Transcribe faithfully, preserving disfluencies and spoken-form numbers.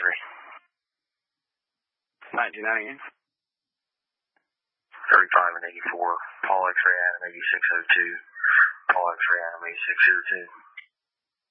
three. nineteen ninety. thirty-five and eighty-four. Paul X-ray Adam eighty-six oh two. Paul X-ray Adam eighty-six oh two.